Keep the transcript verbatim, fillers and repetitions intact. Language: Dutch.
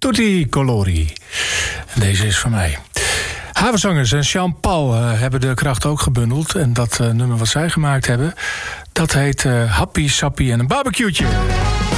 Tutti Colori. En deze is van mij. Havenzangers en Jean-Paul uh, hebben de kracht ook gebundeld. En dat uh, nummer wat zij gemaakt hebben, dat heet uh, Happy, Sappy en een barbecue'tje.